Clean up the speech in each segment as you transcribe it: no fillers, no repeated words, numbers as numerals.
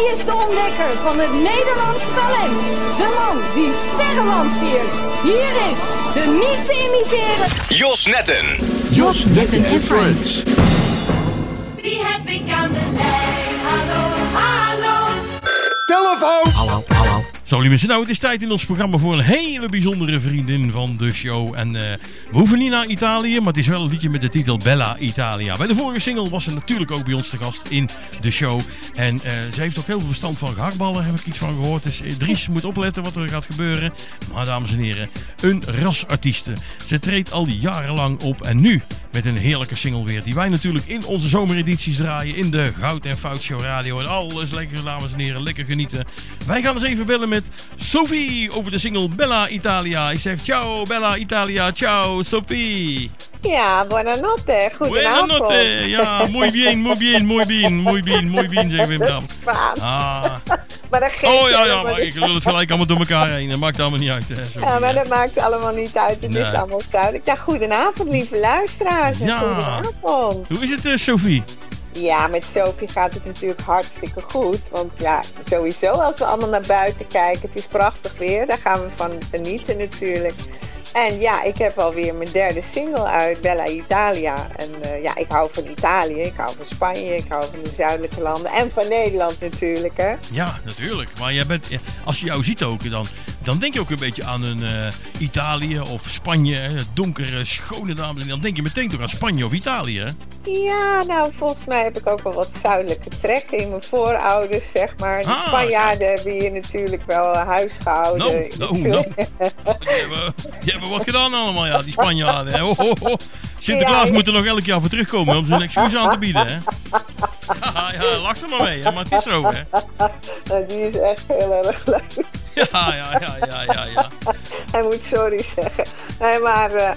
Hij is de ontdekker van het Nederlands talent. De man die sterren lanceert. Hier is de niet te imiteren Jos Netten. Jos Netten en Friends. Wie heb ik aan de lijn? Hallo, hallo. Telefoon! Hallo. Zo, lieve mensen, nou, het is tijd in ons programma voor een hele bijzondere vriendin van de show. En we hoeven niet naar Italië, maar het is wel een liedje met de titel Bella Italia. Bij de vorige single was ze natuurlijk ook bij ons te gast in de show. En ze heeft ook heel veel verstand van gehaktballen, heb ik iets van gehoord. Dus Dries moet opletten wat er gaat gebeuren. Maar dames en heren, een rasartieste. Ze treedt al jarenlang op en nu met een heerlijke single weer. Die wij natuurlijk in onze zomeredities draaien. In de Goud en Fout Show Radio. En alles lekker, dames en heren. Lekker genieten. Wij gaan eens even bellen met Sophie over de single Bella Italia. Ik zeg ciao Bella Italia. Ciao Sophie. Ja, buonanotte. Goedenavond. Buonanotte. Ja, muy bien, zeggen we in Bram. Spaans. Ah. Maar dat geeft Ja, maar ik lul het gelijk allemaal door elkaar heen. Dat maakt allemaal niet uit. Hè, Sophie, ja, maar dat maakt allemaal niet uit. Het Nee. is allemaal zuidelijk. Ja, goedenavond, lieve luisteraars. En Ja. goedenavond. Hoe is het, Sophie? Ja, met Sophie gaat het natuurlijk hartstikke goed. Want ja, sowieso als we allemaal naar buiten kijken. Het is prachtig weer. Daar gaan we van genieten natuurlijk. En ja, ik heb alweer mijn derde single uit, Bella Italia. En ja, ik hou van Italië, ik hou van Spanje, ik hou van de zuidelijke landen. En van Nederland natuurlijk, hè. Ja, natuurlijk. Maar jij bent, als je jou ziet ook, dan denk je ook een beetje aan een Italië of Spanje. Hè, donkere, schone dames. En dan denk je meteen toch aan Spanje of Italië, hè? Ja, nou, volgens mij heb ik ook wel wat zuidelijke trekken in mijn voorouders, zeg maar. De Spanjaarden hebben hier natuurlijk wel huis gehouden. Nou. Die hebben wat gedaan allemaal, ja, die Spanjaarden. Hè. Sinterklaas moet er nog elk jaar voor terugkomen om zijn excuus aan te bieden, hè. Ja, lach er maar mee, hè, maar het is zo, hè. Die is echt heel erg leuk. Ja. Hij moet sorry zeggen. Nee, maar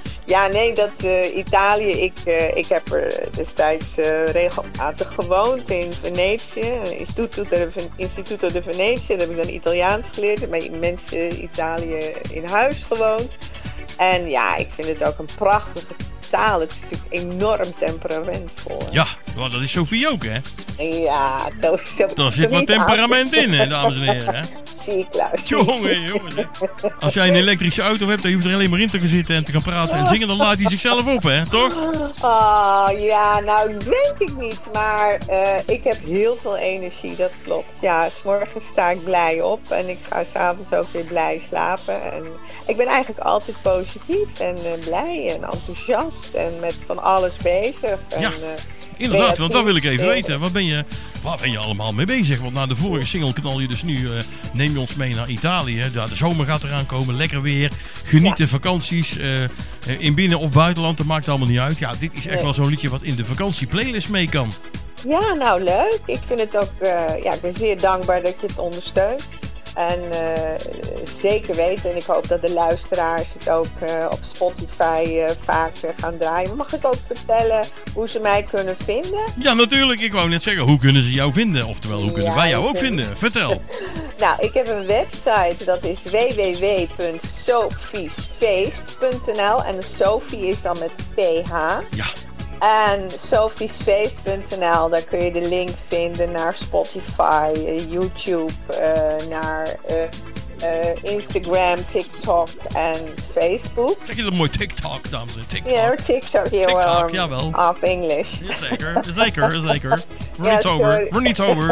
Italië, ik heb er destijds regelmatig gewoond in Venetië. Instituto de Venetië, daar heb ik dan Italiaans geleerd. Heb bij mensen Italië in huis gewoond. En ja, ik vind het ook een prachtige taal. Het is natuurlijk enorm temperamentvol. Hè? Ja, want dat is Sophie ook, hè. Ja, daar zit wat temperament in, hè, dames en heren, hè. Zie ik, Klaus. Jongens, hè. Als jij een elektrische auto hebt, dan hoef je er alleen maar in te gaan zitten en te gaan praten en zingen, dan laat hij zichzelf op, hè, toch? Oh, ja, nou, weet ik niet, maar ik heb heel veel energie, dat klopt. Ja, 's morgens sta ik blij op en ik ga 's avonds ook weer blij slapen. En ik ben eigenlijk altijd positief en blij en enthousiast en met van alles bezig. Ja. Inderdaad, want dat wil ik even weten. Waar ben je allemaal mee bezig? Want na de vorige single knal je dus nu, neem je ons mee naar Italië. De zomer gaat eraan komen, lekker weer. Genieten, vakanties, in binnen- of buitenland, dat maakt allemaal niet uit. Ja, dit is echt wel zo'n liedje wat in de vakantieplaylist mee kan. Ja, nou leuk. Ik vind het ook, ik ben zeer dankbaar dat je het ondersteunt. En zeker weten, en ik hoop dat de luisteraars het ook op Spotify vaak gaan draaien. Mag ik ook vertellen hoe ze mij kunnen vinden? Ja, natuurlijk. Ik wou net zeggen, hoe kunnen ze jou vinden? Oftewel, hoe kunnen wij jou ook vinden? Vertel. Nou, ik heb een website, dat is www.sophiesfeest.nl en de Sophie is dan met PH. Ja. En sophiesfeest.nl, daar kun je de link vinden naar Spotify, YouTube, naar Instagram, TikTok en Facebook. Zeg je dat mooi, TikTok, dames en heren? TikTok. Ja, TikTok, TikTok, jawel. Of English. Zeker. We're niet over.